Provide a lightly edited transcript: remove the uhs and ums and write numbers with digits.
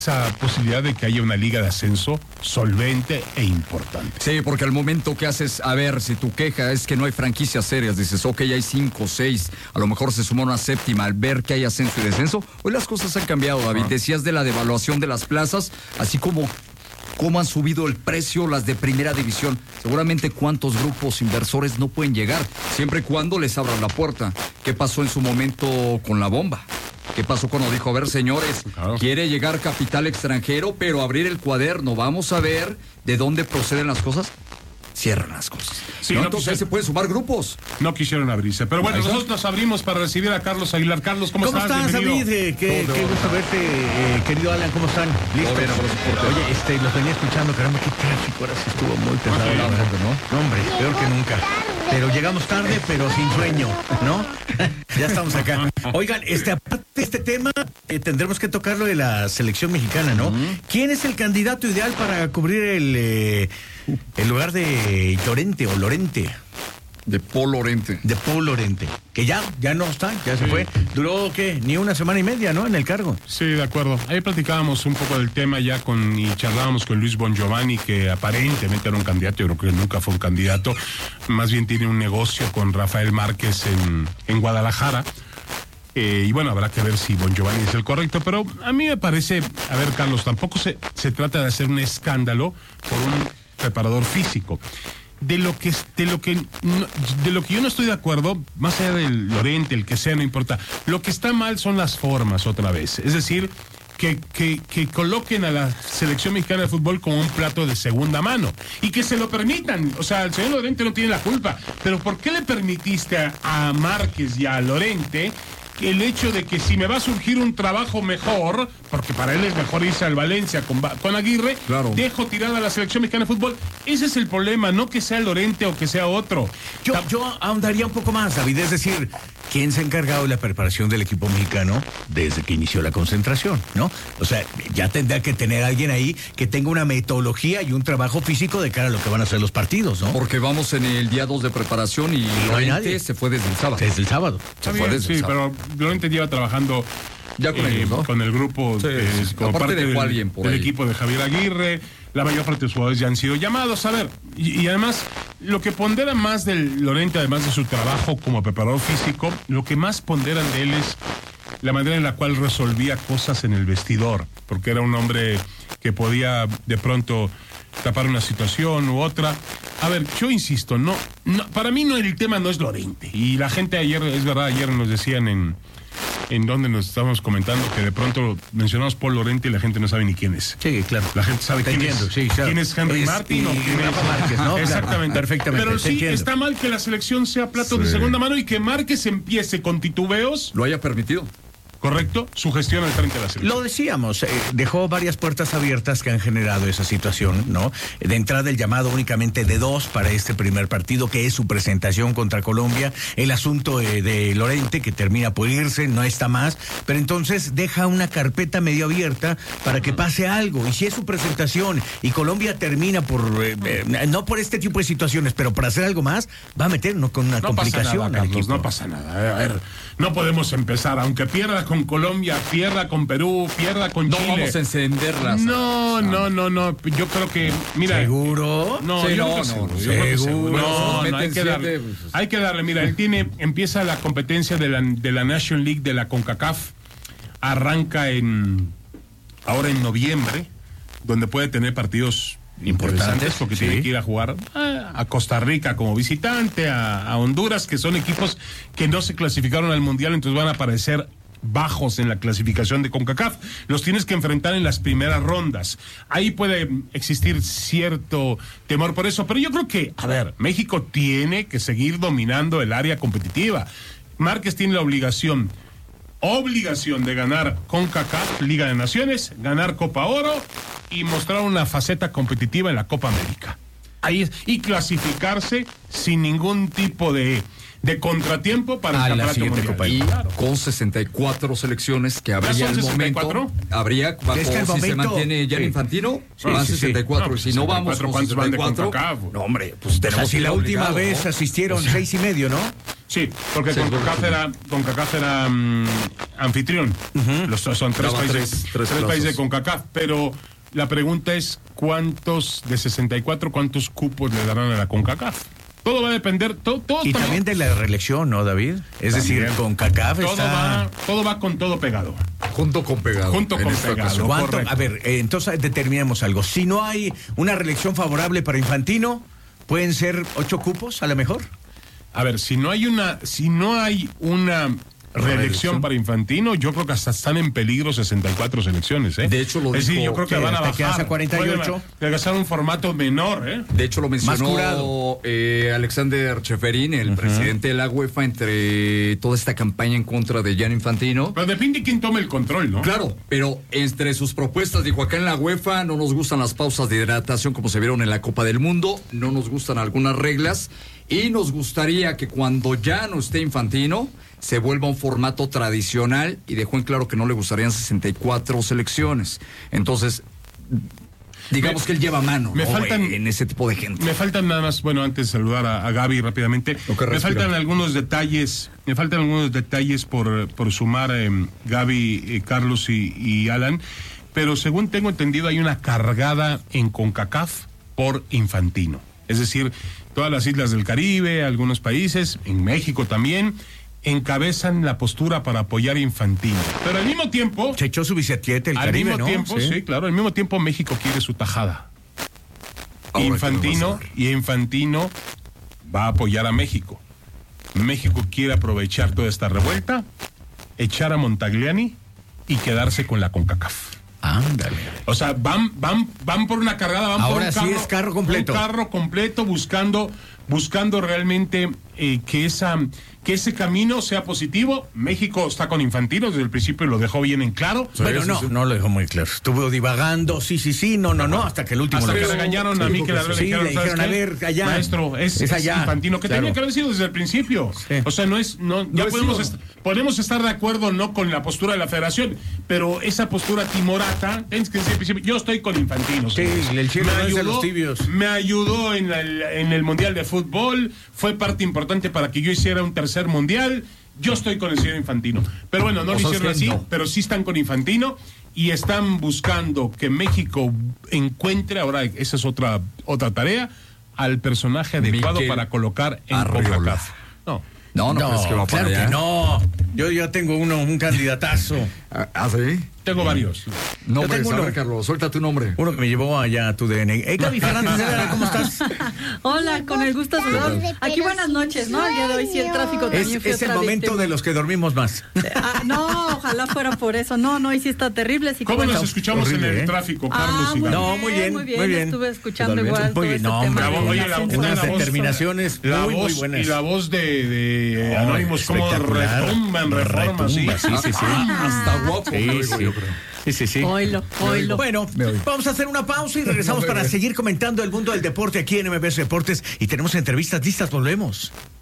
esa posibilidad de que haya una liga de ascenso solvente e importante. Sí, porque al momento que haces, a ver, si tu queja es que no hay franquicias serias, dices, ok, hay 5, 6, a lo mejor se suma una séptima, al ver que hay ascenso y descenso, hoy las cosas han cambiado, David. Decías de la devaluación de las plazas, así como cómo han subido el precio las de primera división. Seguramente cuántos grupos inversores no pueden llegar, siempre y cuando les abran la puerta. ¿Qué pasó en su momento con la bomba? ¿Qué pasó cuando dijo, a ver, señores, quiere llegar capital extranjero, pero abrir el cuaderno, vamos a ver de dónde proceden las cosas? Cierran las cosas. Sí, ¿no? Entonces se pueden sumar grupos. No quisieron abrirse. Pero bueno, nosotros nos abrimos para recibir a Carlos Aguilar. Carlos, ¿cómo estás? David? Qué gusto verte, querido Alan. ¿Cómo están? ¿Listos? Oye, los venía escuchando, caramba, qué tráfico. Ahora sí estuvo muy pesado. No, hombre, peor que nunca. Pero llegamos tarde, pero sin sueño, ¿no? Ya estamos acá. Oigan, aparte de este tema, tendremos que tocarlo de la selección mexicana, ¿no? ¿Quién es el candidato ideal para cubrir el lugar de Llorente o Lorente? De Paul Lorente. De Paul Lorente, que ya no está, ya se fue. Duró, ¿qué? Ni una semana y media, ¿no? En el cargo. Sí, de acuerdo. Ahí platicábamos un poco del tema ya y charlábamos con Luis Bongiovanni, que aparentemente era un candidato, yo creo que nunca fue un candidato, más bien tiene un negocio con Rafael Márquez en Guadalajara. Y bueno, habrá que ver si Bongiovanni es el correcto, pero a mí me parece, a ver, Carlos, tampoco se trata de hacer un escándalo por un preparador físico. De lo que yo no estoy de acuerdo, más allá del Lorente, el que sea, no importa. Lo que está mal son las formas otra vez. Es decir, que coloquen a la selección mexicana de fútbol como un plato de segunda mano y que se lo permitan. O sea, el señor Lorente no tiene la culpa, pero ¿por qué le permitiste a Márquez y a Lorente el hecho de que si me va a surgir un trabajo mejor, porque para él es mejor irse al Valencia con Aguirre, claro, dejo tirada a la selección mexicana de fútbol? Ese es el problema, no que sea Lorente o que sea otro. Yo ahondaría un poco más, David, es decir, ¿quién se ha encargado de la preparación del equipo mexicano desde que inició la concentración, no? O sea, ya tendrá que tener alguien ahí que tenga una metodología y un trabajo físico de cara a lo que van a ser los partidos, ¿no? Porque vamos en el día 2 de preparación y Lorente se fue desde el sábado. Desde el sábado. Pero Lorente lleva trabajando ya con ellos, ¿no? Con el grupo, como parte del equipo de Javier Aguirre. La mayor parte de los jugadores ya han sido llamados. A ver, y además, lo que pondera más del Lorente, además de su trabajo como preparador físico, lo que más ponderan de él es la manera en la cual resolvía cosas en el vestidor, porque era un hombre que podía de pronto tapar una situación u otra. A ver, yo insisto, no, para mí el tema no es Lorente. Y la gente ayer nos decían en donde nos estábamos comentando que de pronto mencionamos Paul Lorente y la gente no sabe ni quién es. Sí, claro. La gente sabe quién es. Sí, claro. ¿Quién es Henry Martin o quién es Rafa Márquez, ¿no? Exactamente. Perfectamente. Pero sí está mal que la selección sea plato de segunda mano y que Márquez empiece con titubeos. Lo haya permitido. ¿Correcto? Su gestión al frente de la selección. Lo decíamos, dejó varias puertas abiertas que han generado esa situación, ¿no? De entrada el llamado únicamente de 2 para este primer partido, que es su presentación contra Colombia. El asunto de Lorente, que termina por irse, no está más, pero entonces deja una carpeta medio abierta para que pase algo. Y si es su presentación y Colombia termina por, no por este tipo de situaciones, pero para hacer algo más, va a meter con una complicación. Pasa nada, Carlos, no pasa nada. A ver, no podemos empezar, aunque pierda con Colombia, pierda con Perú, pierda con Chile. No vamos a encenderlas. No. Yo creo que, mira. ¿Seguro? No, sí, yo creo que seguro. No, hay que darle. Mira, empieza la competencia de la National League de la CONCACAF. Arranca ahora en noviembre, donde puede tener partidos importantes porque tiene que ir a jugar a Costa Rica como visitante, a Honduras, que son equipos que no se clasificaron al Mundial, entonces van a aparecer bajos en la clasificación de CONCACAF. Los tienes que enfrentar en las primeras rondas. Ahí puede existir cierto temor por eso, pero yo creo que, a ver, México tiene que seguir dominando el área competitiva. Márquez tiene la obligación de ganar CONCACAF, Liga de Naciones, ganar Copa Oro y mostrar una faceta competitiva en la Copa América. Ahí es, y clasificarse sin ningún tipo de contratiempo para el la siguiente Copa. Y con 64 selecciones que habría al momento. Habría, si se mantiene ya Infantino, van 64. No, y si no vamos con 64, no, hombre, pues tenemos. Si la última vez asistieron 6 y medio, ¿no? Sí, porque CONCACAF era anfitrión. Son tres países de CONCACAF, pero la pregunta es ¿cuántos de 64, cuántos cupos le darán a la CONCACAF? Todo va a depender, todo y también de la reelección, ¿no, David? Es decir, CONCACAF todo va con todo pegado. Junto con pegado. A ver, entonces determinemos algo. Si no hay una reelección favorable para Infantino, ¿pueden ser 8 cupos a lo mejor? A ver, si no hay una reelección para Infantino, yo creo que hasta están en peligro 64 selecciones, ¿eh? De hecho, lo dijo, yo creo que van a bajar a 48. Puede gastar un formato menor, ¿eh? De hecho, lo mencionó Alexander Cheferin, el presidente de la UEFA, entre toda esta campaña en contra de Gianni Infantino. Pero depende de quién tome el control, ¿no? Claro, pero entre sus propuestas, dijo, acá en la UEFA no nos gustan las pausas de hidratación como se vieron en la Copa del Mundo, no nos gustan algunas reglas y nos gustaría que cuando ya no esté Infantino se vuelva un formato tradicional, y dejó en claro que no le gustarían 64 selecciones. Entonces, digamos que él lleva mano en ese tipo de gente. Me faltan nada más, bueno, antes de saludar a Gaby rápidamente, me faltan algunos detalles por sumar, Gaby, Carlos y Alan, pero según tengo entendido hay una cargada en CONCACAF por Infantino. Es decir, todas las islas del Caribe, algunos países, en México también, encabezan la postura para apoyar a Infantino. Pero al mismo tiempo... Se echó su bicicleta el Caribe, ¿no? Sí, claro. Al mismo tiempo México quiere su tajada. Infantino va a apoyar a México. México quiere aprovechar toda esta revuelta, echar a Montagliani y quedarse con la CONCACAF. Ándale. O sea, van por una cargada, van ahora por un carro. Sí es carro completo. Un carro completo buscando realmente que ese camino sea positivo. México está con Infantino desde el principio y lo dejó bien en claro. Bueno, no lo dejó muy claro. Estuvo divagando, no, hasta que el último... Hasta que le regañaron a Mikel Arriola. Le dijeron, a ver, allá. Maestro, es allá. Infantino, que tenía que haber sido desde el principio. Sí. O sea, podemos estar de acuerdo no con la postura de la federación, pero esa postura timorata, tienes que decir al principio, yo estoy con Infantino. Sí, el cielo no es de los tibios. Me ayudó en el Mundial de Fútbol, fue parte importante para que yo hiciera un tercer mundial. Yo estoy con el señor Infantino. Pero bueno, no lo hicieron así, pero sí están con Infantino y están buscando que México encuentre, ahora esa es otra tarea, al personaje adecuado para colocar en CONCACAF. No, es que va para allá. Que no. Yo ya tengo un candidatazo. ¿Ah, sí? Tengo varios. Nombres, a ver, Carlos, suelta tu nombre. Uno que me llevó allá a tu DN. Gaby Fernández, ¿cómo estás? Hola, con el gusto de saludar. Aquí buenas noches, ¿no? El día de hoy sí el tráfico también fue es el momento de los que dormimos más. No, ojalá fuera por eso. No, hoy sí está terrible. Así ¿Cómo nos escuchamos horrible, en el tráfico, Carlos? No, muy bien. Estuve escuchando igual todo este tema. Unas determinaciones muy buenas. Y la voz de Anónimos, cómo retumban reformas. Sí. Hasta guapo. Sí. Oilo. Bueno, vamos a hacer una pausa y regresamos para seguir comentando el mundo del deporte aquí en MBS Deportes. Y tenemos entrevistas listas, volvemos.